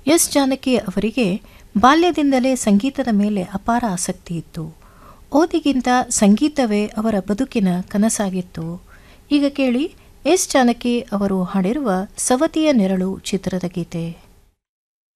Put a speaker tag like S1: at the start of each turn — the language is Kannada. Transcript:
S1: ಎಸ್ ಜಾನಕಿ ಅವರಿಗೆ ಬಾಲ್ಯದಿಂದಲೇ ಸಂಗೀತದ ಮೇಲೆ ಅಪಾರ ಆಸಕ್ತಿ ಇತ್ತು. ಓದಿಗಿಂತ ಸಂಗೀತವೇ ಅವರ ಬದುಕಿನ ಕನಸಾಗಿತ್ತು. ಈಗ ಕೇಳಿ ಎಸ್ ಜಾನಕಿ ಅವರು ಹಾಡಿರುವ ಸವತಿಯ ನೆರಳು ಚಿತ್ರದ ಗೀತೆ.